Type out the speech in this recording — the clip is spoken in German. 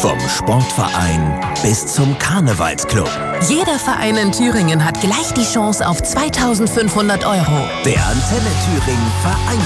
Vom Sportverein bis zum Karnevalsclub. Jeder Verein in Thüringen hat gleich die Chance auf 2.500 €. Der Antenne Thüringen Vereins